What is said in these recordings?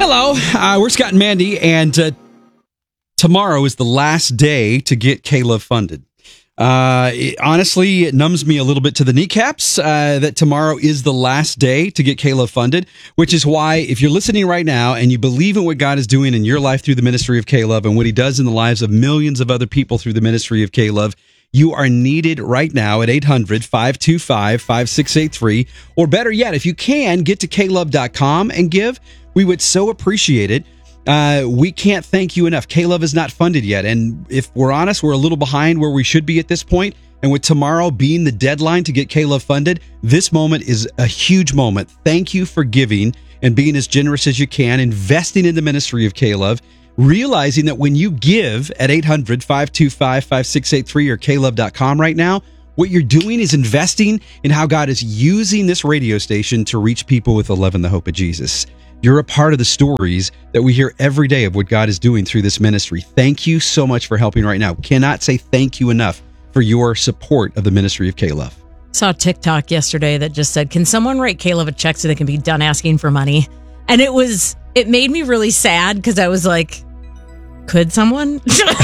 Hello, we're Scott and Mandy, and tomorrow is the last day to get K-Love funded. Honestly, it numbs me a little bit to the kneecaps that tomorrow is the last day to get K-Love funded, which is why if you're listening right now and you believe in what God is doing in your life through the ministry of K-Love and what he does in the lives of millions of other people through the ministry of K-Love, you are needed right now at 800-525-5683. Or better yet, if you can, get to klove.com and give. We would so appreciate it. We can't thank you enough. K-Love is not funded yet. And if we're honest, we're a little behind where we should be at this point. And with tomorrow being the deadline to get K-Love funded, this moment is a huge moment. Thank you for giving and being as generous as you can, investing in the ministry of K-Love, realizing that when you give at 800-525-5683 or klove.com right now, what you're doing is investing in how God is using this radio station to reach people with the love and the hope of Jesus. You're a part of the stories that we hear every day of what God is doing through this ministry. Thank you so much for helping right now. Cannot say thank you enough for your support of the ministry of K-Love. Saw a TikTok yesterday that just said, can someone write K-Love a check so they can be done asking for money? And it made me really sad because I was like, could someone?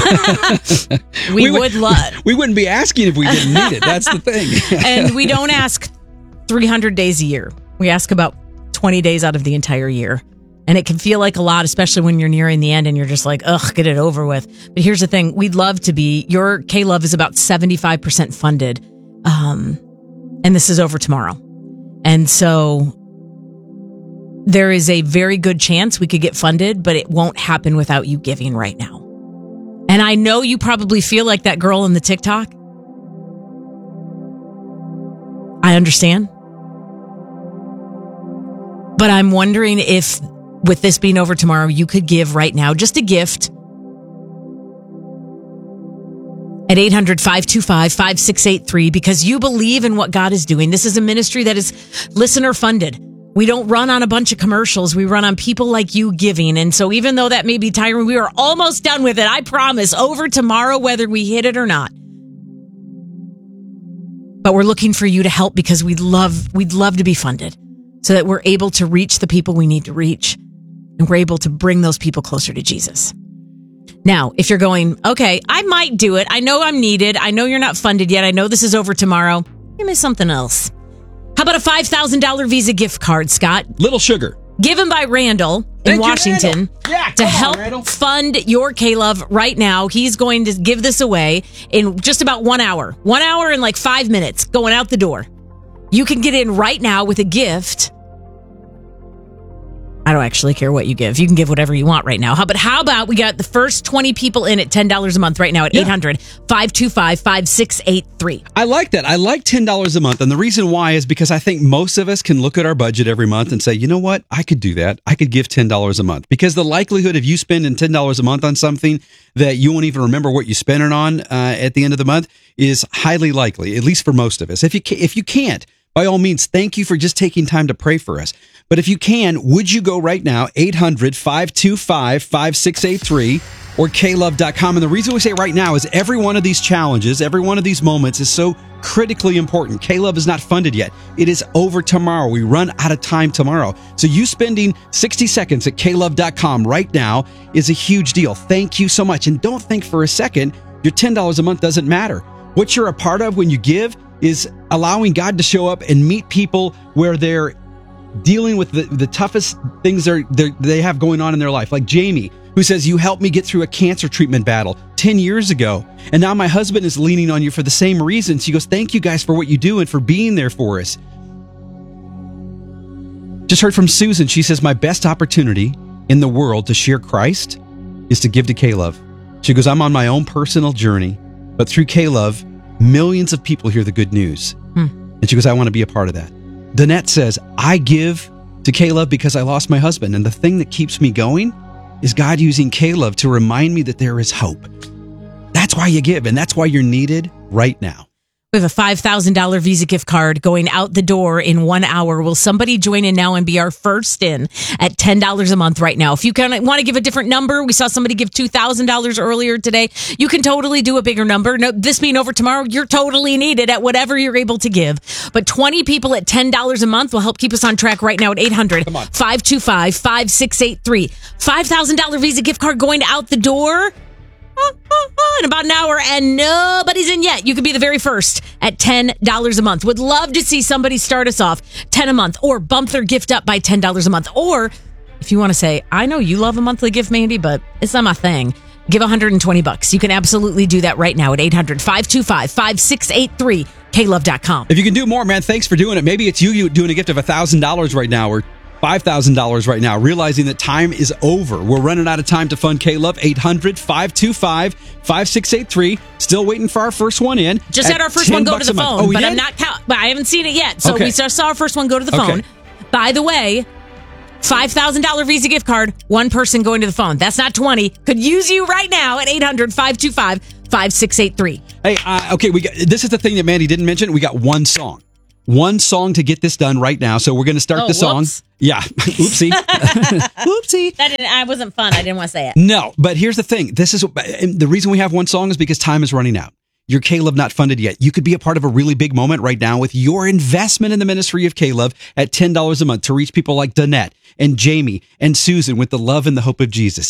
we would love. We wouldn't be asking if we didn't need it. That's the thing. And we don't ask 300 days a year. We ask about 20 days out of the entire year. And it can feel like a lot, especially when you're nearing the end and you're just like, ugh, get it over with. But here's the thing. We'd love to be, your K-Love is about 75% funded. And this is over tomorrow. And so there is a very good chance we could get funded, but it won't happen without you giving right now. And I know you probably feel like that girl in the TikTok. I understand. But I'm wondering if, with this being over tomorrow, you could give right now just a gift at 800-525-5683 because you believe in what God is doing. This is a ministry that is listener funded. We don't run on a bunch of commercials. We run on people like you giving. And so even though that may be tiring, we are almost done with it. I promise, over tomorrow, whether we hit it or not. But we're looking for you to help because we'd love to be funded so that we're able to reach the people we need to reach. And we're able to bring those people closer to Jesus. Now, if you're going, okay, I might do it. I know I'm needed. I know you're not funded yet. I know this is over tomorrow. Give me something else. How about a $5,000 Visa gift card, Scott? Little Sugar. Given by Randall in Washington to help fund your K-Love right now. He's going to give this away in just about 1 hour. 1 hour and like 5 minutes going out the door. You can get in right now with a gift. I don't actually care what you give. You can give whatever you want right now. How about we got the first 20 people in at $10 a month right now at 800-525-5683. I like that. I like $10 a month. And the reason why is because I think most of us can look at our budget every month and say, you know what? I could do that. I could give $10 a month. Because the likelihood of you spending $10 a month on something that you won't even remember what you spent it on at the end of the month is highly likely, at least for most of us. If you can't, by all means, thank you for just taking time to pray for us. But if you can, would you go right now, 800-525-5683 or klove.com. And the reason we say right now is every one of these challenges, every one of these moments is so critically important. K-Love is not funded yet. It is over tomorrow. We run out of time tomorrow. So you spending 60 seconds at klove.com right now is a huge deal. Thank you so much. And don't think for a second your $10 a month doesn't matter. What you're a part of when you give is allowing God to show up and meet people where they're dealing with the toughest things they have going on in their life. Like Jamie, who says, you helped me get through a cancer treatment battle 10 years ago. And now my husband is leaning on you for the same reason. She goes, thank you guys for what you do and for being there for us. Just heard from Susan. She says, my best opportunity in the world to share Christ is to give to K-Love. She goes, I'm on my own personal journey, but through K-Love, millions of people hear the good news. And she goes, I want to be a part of that. Danette says, I give to K-Love because I lost my husband. And the thing that keeps me going is God using K-Love to remind me that there is hope. That's why you give, and that's why you're needed right now. We have a $5,000 Visa gift card going out the door in 1 hour. Will somebody join in now and be our first in at $10 a month right now? If you want to give a different number, we saw somebody give $2,000 earlier today. You can totally do a bigger number. No, this being over tomorrow, you're totally needed at whatever you're able to give. But 20 people at $10 a month will help keep us on track right now at 800-525-5683. $5,000 Visa gift card going out the door in about an hour, and nobody's in yet. You could be the very first at $10 a month. Would love to see somebody start us off $10 a month or bump their gift up by $10 a month. Or if you want to say, I know you love a monthly gift, Mandy, but it's not my thing. Give $120. You can absolutely do that right now at 800-525-5683, klove.com. If you can do more, man, thanks for doing it. Maybe it's you doing a gift of $1,000 right now, or $5,000 right now, realizing that time is over. We're running out of time to fund K-Love. 800-525-5683. Still waiting for our first one in. Just had our first one go to the phone, but I'm not but I haven't seen it yet. So we just saw our first one go to the phone. By the way, $5,000 Visa gift card, one person going to the phone. That's not 20. Could use you right now at 800-525-5683. Hey, this is the thing that Mandy didn't mention. We got one song. One song to get this done right now. So we're going to start the song. Whoops. Yeah. Oopsie. Oopsie. I wasn't fun. I didn't want to say it. No, but here's the thing. The reason we have one song is because time is running out. Your K-Love not funded yet. You could be a part of a really big moment right now with your investment in the ministry of K-Love at $10 a month to reach people like Danette and Jamie and Susan with the love and the hope of Jesus.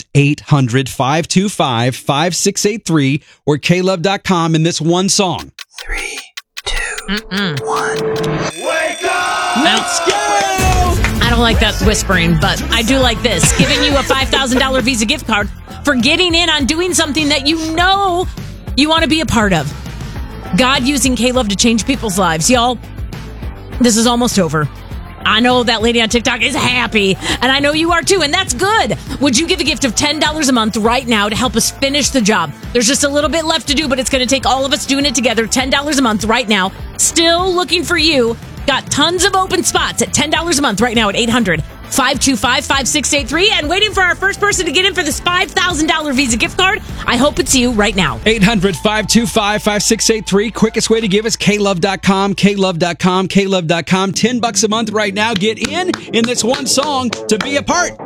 800-525-5683 or klove.com in this one song. 3, 2, 1. Wake up! Let's go! I don't like that whispering, but I do like this. Giving you a $5,000 Visa gift card for getting in on doing something that you know you want to be a part of. God using K-Love to change people's lives. Y'all, this is almost over. I know that lady on TikTok is happy, and I know you are too, and that's good. Would you give a gift of $10 a month right now to help us finish the job? There's just a little bit left to do, but it's going to take all of us doing it together. $10 a month right now. Still looking for you. Got tons of open spots at $10 a month right now at 800-525-5683, and waiting for our first person to get in for this $5,000 Visa gift card. I hope it's you right now. 800-525-5683. Quickest way to give us klove.com, klove.com, klove.com. $10 a month right now. Get in this one song to be a part